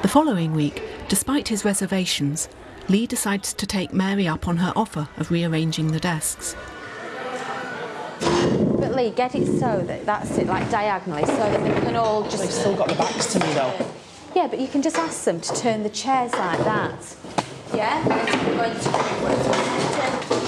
The following week, despite his reservations, Lee decides to take Mary up on her offer of rearranging the desks. But Lee, get it so that that's it, like diagonally, so that they can all just... They've still got the backs to me though. Yeah, but you can just ask them to turn the chairs like that. Yeah? We're going to...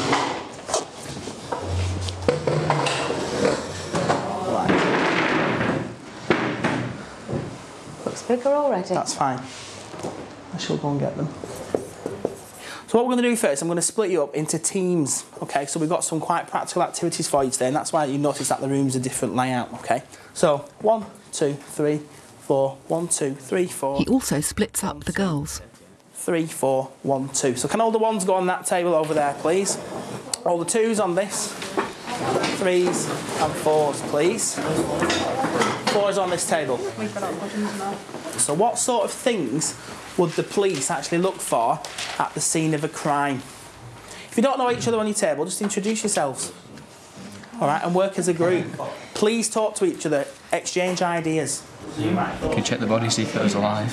Looks bigger already. That's fine. I shall go and get them. So what we're going to do first, I'm going to split you up into teams, okay? So we've got some quite practical activities for you today, and that's why you notice that the room's a different layout, okay? So 1, 2, 3, 4, 1, 2, 3, 4. He also splits up the girls. 3, 4, 1, 2. So can all the ones go on that table over there, please? All the twos on this. 3s and 4s, please. 4s on this table. So what sort of things would the police actually look for at the scene of a crime? If you don't know each other on your table, just introduce yourselves. All right, and work as a group. Please talk to each other, exchange ideas. You can check the body, see if it was alive.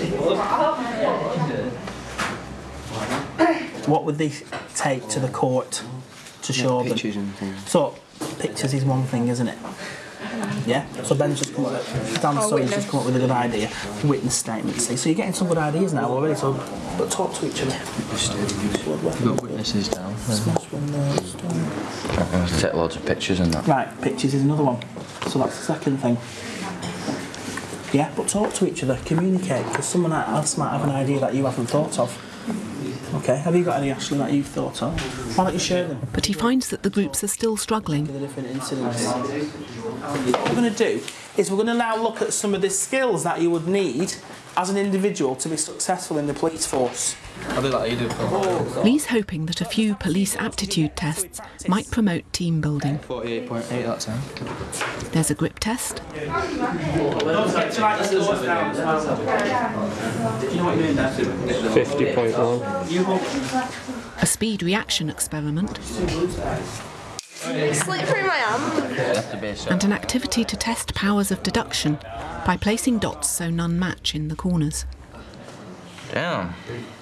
What would they take to the court to show them? Pictures and things. So, pictures is one thing, isn't it? Yeah? So Ben's just come up with, Dan's just come up with a good idea. Witness statement, see? So you're getting some good ideas now already, so but talk to each other. We've got witnesses down. I'm going to take loads of pictures and that. Right, pictures is another one. So that's the second thing. Yeah, but talk to each other, communicate, because someone else might have an idea that you haven't thought of. Okay, have you got any, Ashley, that you've thought of? Why don't you share them? But he finds that the groups are still struggling. The different incidents. What we're going to do is we're going to now look at some of the skills that you would need as an individual to be successful in the police force. I do like you do. Lee's hoping that a few police aptitude tests might promote team building. 48.8, that's it. There's a grip test. Don't forget to write the scores down as well. Do you know what you're doing there? 50.1. A speed reaction experiment. It slipped through my hand. And an activity to test powers of deduction by placing dots so none match in the corners. Damn.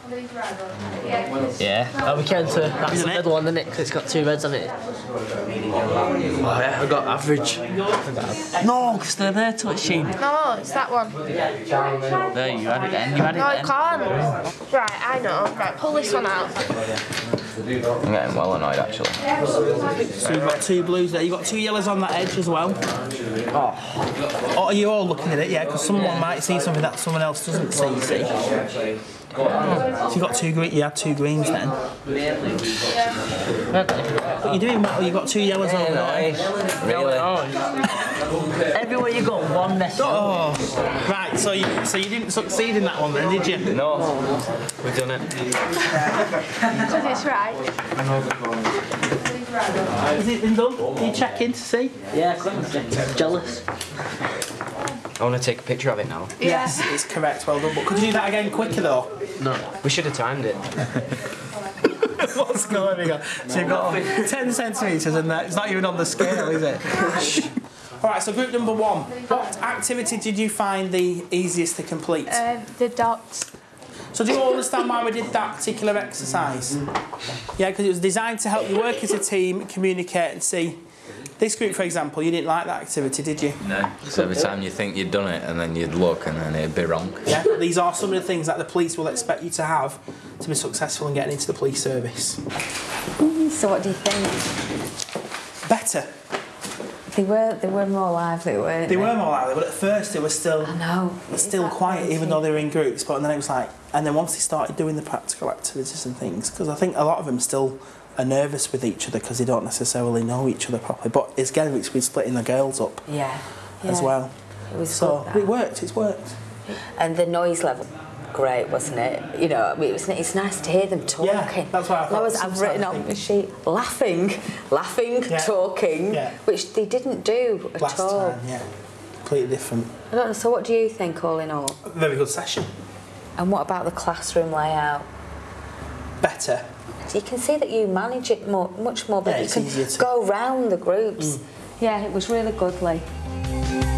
Yeah. Oh, we can too. That's the middle one, isn't it? 'Cause it's got 2 reds on it. Oh yeah, I got average. No, because they're there touching. No, it's that one. There, you had it then. You had it No, I then. can't. Right, I know. Right, pull this one out. I'm getting well annoyed actually. So you've got 2 blues there. You've got 2 yellows on that edge as well. Oh, are you all looking at it? Yeah, because someone might see something that someone else doesn't see, you see. So you've got 2 green. You had 2 greens then. But you're doing well. You've got 2 yellows over there. Really? Everywhere you go, one mess. Oh, right. So you didn't succeed in that one then, did you? No, we've done it. So this right. Has it been done? Are you checking to see? Yeah, jealous. I want to take a picture of it now. Yes, it's correct. Well done. But could you do that again quicker though? No. We should have timed it. What's going on? So you've got 10 centimetres and it's not even on the scale, is it? Alright, so group number 1. What activity did you find the easiest to complete? The dots. So do you all understand why we did that particular exercise? Yeah, because it was designed to help you work as a team, communicate and see. This group, for example, you didn't like that activity, did you? No. So every time you think you'd done it and then you'd look and then it'd be wrong. Yeah, these are some of the things that the police will expect you to have to be successful in getting into the police service. So what do you think? Better. They were more lively, weren't they? They were more lively, but at first they were still quiet, even though they were in groups. But then it was like, and then once they started doing the practical activities and things, because I think a lot of them still are nervous with each other because they don't necessarily know each other properly. But it's again, it's been splitting the girls up as well. It was so good, it worked. It's worked. And the noise level. Great, wasn't it? You know, I mean, it's nice to hear them talking. Yeah, that's why I thought. I've written on the sheet, laughing, talking, which they didn't do at Last all. time, yeah, completely different. I don't know. So, what do you think, all in all? A very good session. And what about the classroom layout? Better. So you can see that you manage it much more better. Yeah, you it's can easier to go round the groups. Yeah, it was really good, Lee.